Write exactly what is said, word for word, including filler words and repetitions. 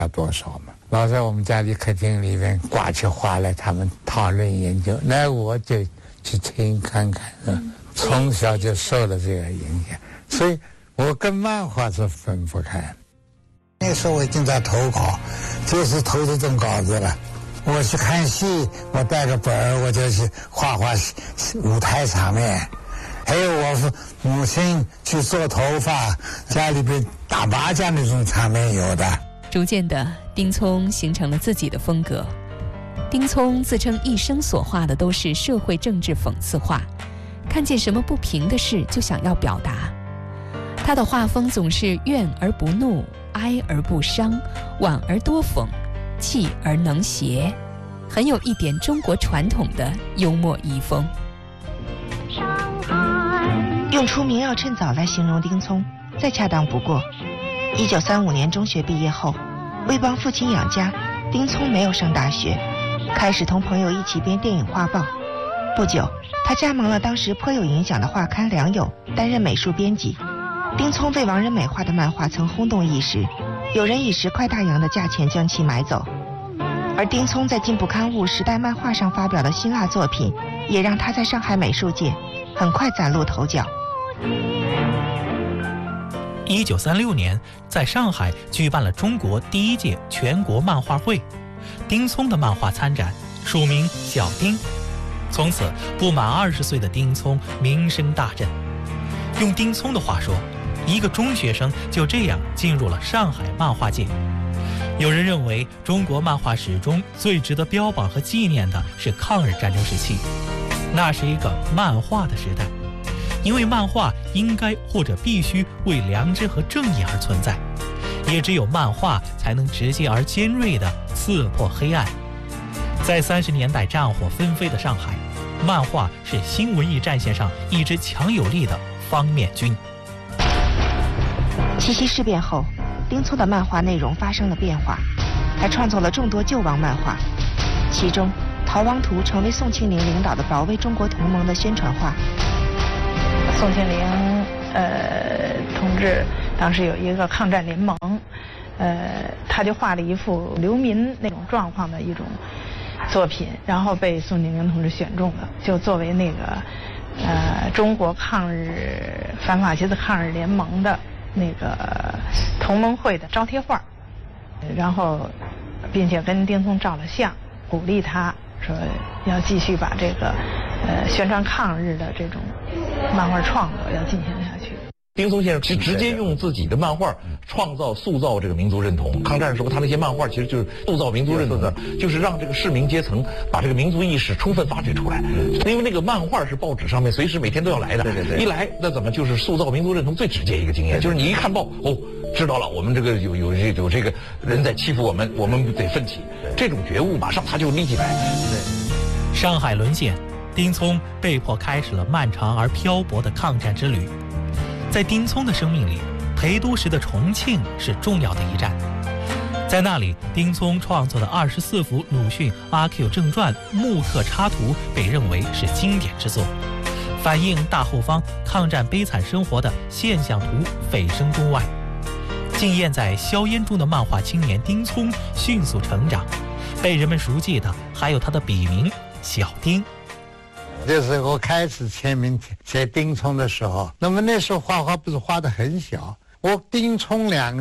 要多少嘛。老在我们家里客厅里面挂起画来，他们讨论研究，那我就去听看看。嗯，从小就受了这个影响，所以我跟漫画是分不开。那时候我已经在投稿，就是投这种稿子了。我去看戏，我带个本儿，我就去画画舞台场面。还有我母亲去做头发，家里边打麻将那种场面有的。 逐渐的，丁聪形成了自己的风格。丁聪自称一生所画的都是社会政治讽刺画，看见什么不平的事就想要表达。他的画风总是怨而不怒，哀而不伤，婉而多讽，气而能谐，很有一点中国传统的幽默遗风。 用出名要趁早来形容丁聪，再恰当不过。一九三五年中学毕业后，为帮父亲养家，丁聪没有上大学，开始同朋友一起编电影画报。不久，他加盟了当时颇有影响的画刊《良友》，担任美术编辑。丁聪为王仁美画的漫画曾轰动一时，有人以十块大洋的价钱将其买走。而丁聪在进步刊物《时代漫画》上发表的辛辣作品，也让他在上海美术界很快崭露头角。 一九三六年，在上海举办了中国第一届全国漫画会，丁聪的漫画参展，署名小丁。从此，不满二十岁的丁聪名声大振。用丁聪的话说，一个中学生就这样进入了上海漫画界。有人认为，中国漫画史中最值得标榜和纪念的是抗日战争时期，那是一个漫画的时代。因为漫画应该或者必须为良知和正义而存在，也只有漫画才能直接而尖锐地刺破黑暗。在三十年代战火纷飞的上海，漫画是新文艺战线上一支强有力的方面军。 七七事变后，丁聪的漫画内容发生了变化，他创作了众多救亡漫画，其中《逃亡图》成为宋庆龄领导的保卫中国同盟的宣传画。 宋庆龄呃同志当时有一个抗战联盟，呃他就画了一幅流民那种状况的一种作品，然后被宋庆龄同志选中了，就作为那个呃中国抗日反法西斯抗日联盟的那个同盟会的招贴画，然后并且跟丁聪照了相，鼓励他说要继续把这个呃宣传抗日的这种漫画创作要进行下去。 丁聪先生其实直接用自己的漫画创造塑造这个民族认同。抗战时候他那些漫画其实就是塑造民族认同的，就是让这个市民阶层把这个民族意识充分发掘出来。因为那个漫画是报纸上面随时每天都要来的，对对对，一来那怎么就是塑造民族认同最直接一个经验，就是你一看报哦，知道了我们这个有有有这个人在欺负我们，我们得奋起，这种觉悟马上他就立起来。 对，上海沦陷，丁聪被迫开始了漫长而漂泊的抗战之旅。在丁聪的生命里，陪都时的重庆是重要的一站。在那里，丁聪创作的二十四幅鲁迅《阿 Q 正传》木刻插图被认为是经典之作，反映大后方抗战悲惨生活的现象图蜚声中外。浸艳在硝烟中的漫画青年丁聪迅速成长，被人们熟记的还有他的笔名小丁。 就是我开始签名写丁聪的时候，那么那时候画画不是画得很小，我丁聪两个